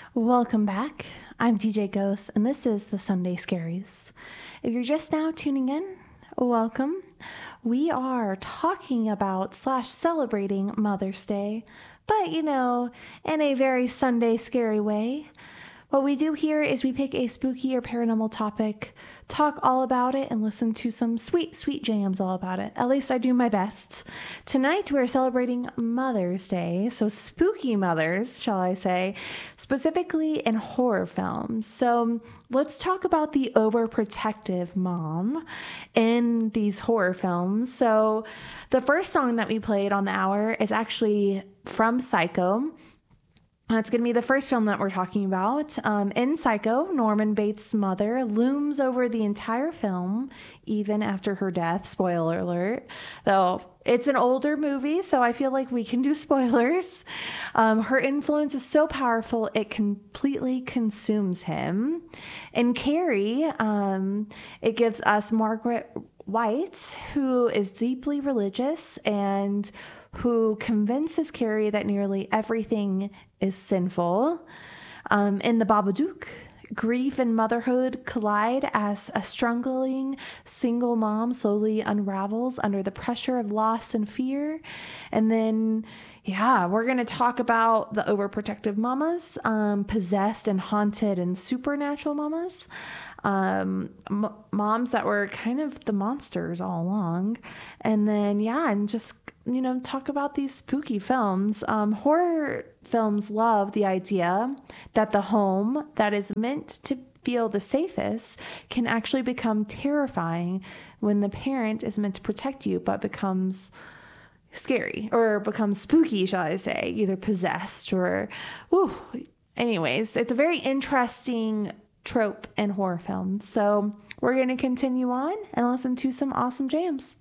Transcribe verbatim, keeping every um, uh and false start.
Welcome back. I'm D J Ghost, and this is the Sunday Scaries. If you're just now tuning in, welcome. We are talking about slash celebrating Mother's Day, but you know, in a very Sunday scary way. What we do here is we pick a spooky or paranormal topic, talk all about it, and listen to some sweet, sweet jams all about it. At least I do my best. Tonight we're celebrating Mother's Day, so spooky mothers, shall I say, specifically in horror films. So let's talk about the overprotective mom in these horror films. So the first song that we played on the hour is actually from Psycho. It's going to be the first film that we're talking about. Um, in Psycho, Norman Bates' mother looms over the entire film, even after her death. Spoiler alert. Though it's an older movie, so I feel like we can do spoilers. Um, her influence is so powerful, it completely consumes him. In Carrie, um, it gives us Margaret White, who is deeply religious and who convinces Carrie that nearly everything is sinful. Um, in The Babadook, grief and motherhood collide as a struggling single mom slowly unravels under the pressure of loss and fear. And then, yeah, we're going to talk about the overprotective mamas, um, possessed and haunted and supernatural mamas. Um, m- moms that were kind of the monsters all along. And then, yeah, and just, you know, talk about these spooky films. Um, horror films love the idea that the home that is meant to feel the safest can actually become terrifying when the parent is meant to protect you, but becomes scary or becomes spooky, shall I say, either possessed or, ooh, anyways, it's a very interesting trope in horror films. So we're going to continue on and listen to some awesome jams.